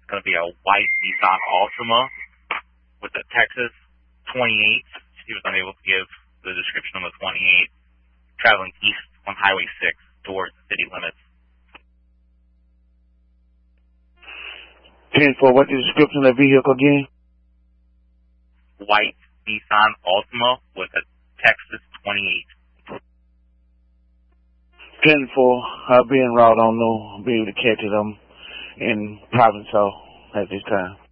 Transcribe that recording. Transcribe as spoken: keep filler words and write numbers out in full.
going to be a white Nissan Altima with a Texas twenty-eight. She was unable to give the description of the twenty-eight, traveling east on Highway six towards the city limits. ten four, what's the description of the vehicle again? White Nissan Altima with a Texas twenty-eight. ten four, I'll be en route. I don't know, be able to catch it. I'm in Provincetown at this time.